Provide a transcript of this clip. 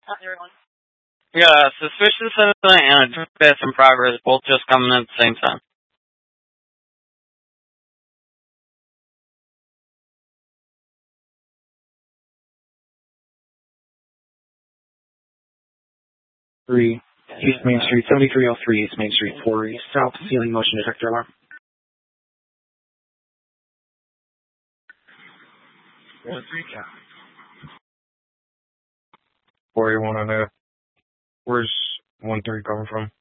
Yeah, suspicious incident and a trespass in progress both just coming at the same time. Three, East Main Street, 7303 East Main Street, 4 East South, ceiling motion detector alarm. Four, you want to know where's 1-3 coming from?